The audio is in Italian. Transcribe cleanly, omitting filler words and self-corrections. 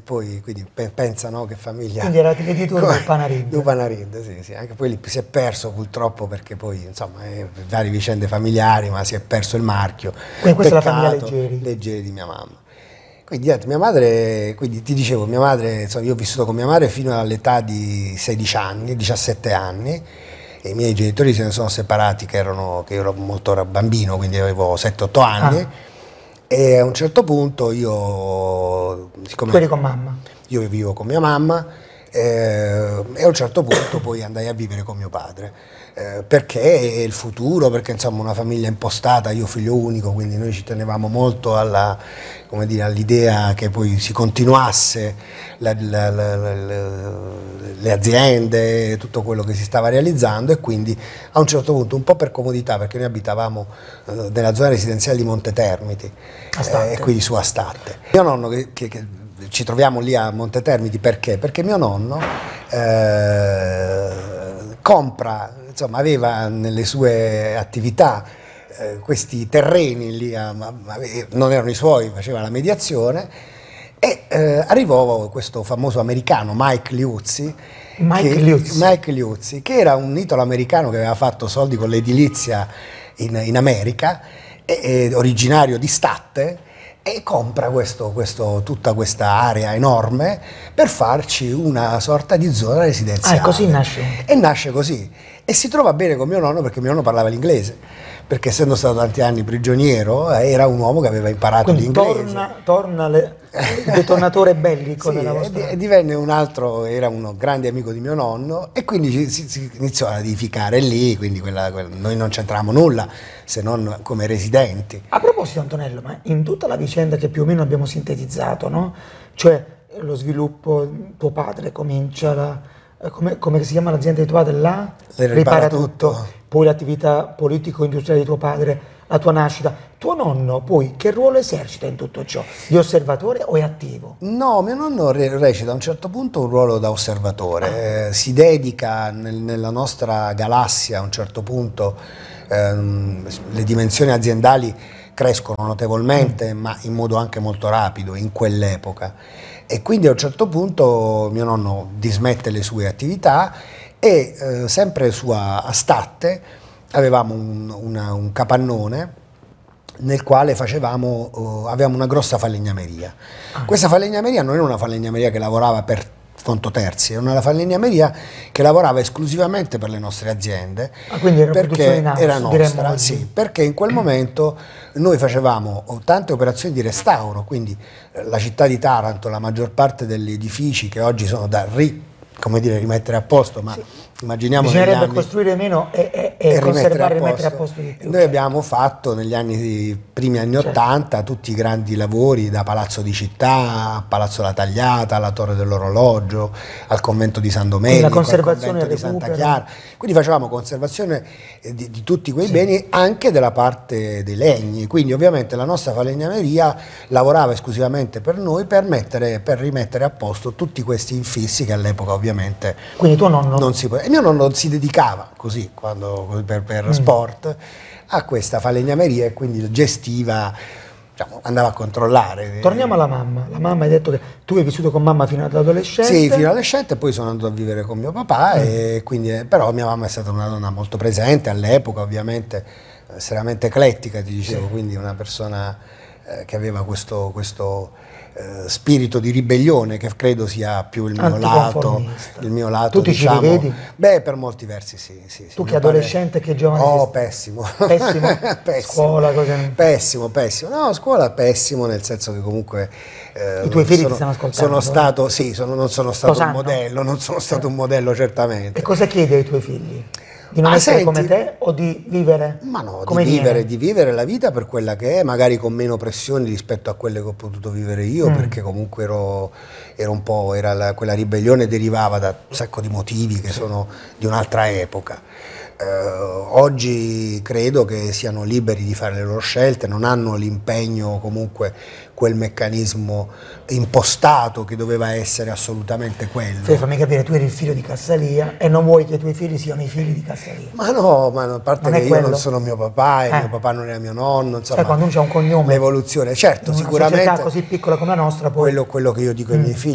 poi quindi pensa, no, che famiglia. Quindi era l'editore del Panarid. Del Panarid, sì, sì. Anche poi si è perso purtroppo perché poi, insomma, varie vicende familiari, ma si è perso il marchio. Quindi questa Peccato, è la famiglia Leggeri. Leggeri di mia mamma. Quindi mia madre, quindi ti dicevo, mia madre, insomma, io ho vissuto con mia madre fino all'età di 16 anni, 17 anni, e i miei genitori se ne sono separati che ero molto bambino, quindi avevo 7-8 anni, e a un certo punto io, siccome Tu eri con mamma? Io vivo con mia mamma, e a un certo punto poi andai a vivere con mio padre, perché è il futuro, perché insomma una famiglia impostata, io figlio unico, quindi noi ci tenevamo molto all'idea che poi si continuasse le aziende, tutto quello che si stava realizzando, e quindi a un certo punto, un po' per comodità, perché noi abitavamo nella zona residenziale di Monte Termiti, e quindi su Astatte. Mio nonno che ci troviamo lì a Monte Termiti perché? Perché mio nonno compra, insomma, aveva nelle sue attività questi terreni lì, non erano i suoi, faceva la mediazione, e arrivò questo famoso americano Mike Liuzzi, che era un italo-americano che aveva fatto soldi con l'edilizia in America, originario di Statte, e compra tutta questa area enorme per farci una sorta di zona residenziale. E così nasce. E nasce così. E si trova bene con mio nonno perché mio nonno parlava l'inglese, perché essendo stato tanti anni prigioniero era un uomo che aveva imparato l'inglese. Torna il detonatore bellico nella vostra... E divenne era uno grande amico di mio nonno, e quindi si iniziò a edificare lì, quindi noi non c'entravamo nulla se non come residenti. A proposito, Antonello, ma in tutta la vicenda che più o meno abbiamo sintetizzato, no? Cioè lo sviluppo, tuo padre comincia, come si chiama l'azienda di tuo padre? Ripara tutto. Poi l'attività politico-industriale di tuo padre, la tua nascita. Tuo nonno poi che ruolo esercita in tutto ciò? Di osservatore o è attivo? No, mio nonno recita a un certo punto un ruolo da osservatore, si dedica nella nostra galassia a un certo punto, le dimensioni aziendali crescono notevolmente, ma in modo anche molto rapido in quell'epoca, e quindi a un certo punto mio nonno dismette le sue attività e sempre su Astatte avevamo un capannone nel quale avevamo una grossa falegnameria. Questa falegnameria non era una falegnameria che lavorava per conto terzi, era una falegnameria che lavorava esclusivamente per le nostre aziende, quindi era perché era nostra, sì, perché in quel momento noi facevamo tante operazioni di restauro, quindi la città di Taranto, la maggior parte degli edifici che oggi sono da rimettere a posto, ma immaginiamo bisognerebbe costruire meno e conservare e rimettere a posto di più. Noi abbiamo fatto negli primi anni 80 tutti i grandi lavori, da Palazzo di Città a Palazzo La Tagliata, alla Torre dell'Orologio, al convento di San Domenico, al convento di Santa Chiara. Quindi facevamo conservazione di tutti quei beni, anche della parte dei legni. Quindi ovviamente la nostra falegnameria lavorava esclusivamente per noi per rimettere a posto tutti questi infissi che all'epoca ovviamente quindi tuo nonno non si poteva. E mio nonno si dedicava così, per sport, a questa falegnameria, e quindi gestiva, diciamo, andava a controllare. Torniamo alla mamma. La mamma, hai detto che tu hai vissuto con mamma fino all'adolescenza? Sì, fino all'adolescenza, e poi sono andato a vivere con mio papà, e quindi, però mia mamma è stata una donna molto presente all'epoca, ovviamente estremamente eclettica, ti dicevo, quindi una persona che aveva questo spirito di ribellione, che credo sia più il mio lato. Tu ti ci rivedi? Beh, per molti versi sì. Tu che adolescente, che giovane? Oh, pessimo. Pessimo? Scuola, Pessimo. No, scuola pessimo, nel senso che comunque i tuoi figli ti stanno ascoltando? Non sono stato un modello, non sono stato un modello certamente. E cosa chiedi ai tuoi figli? Di non essere come te, o di vivere? Ma no, come di vivere la vita per quella che è, magari con meno pressioni rispetto a quelle che ho potuto vivere io, perché comunque quella ribellione derivava da un sacco di motivi che sono di un'altra epoca. Oggi credo che siano liberi di fare le loro scelte, non hanno l'impegno, comunque quel meccanismo impostato che doveva essere assolutamente quello. Fammi capire, tu eri il figlio di Cassalia e non vuoi che i tuoi figli siano i figli di Cassalia? Ma no, a parte che io non sono mio papà, e mio papà non era mio nonno, insomma, quando uno c'ha un cognome, l'evoluzione, certo, in sicuramente, una società così piccola come la nostra, poi quello che io dico ai miei figli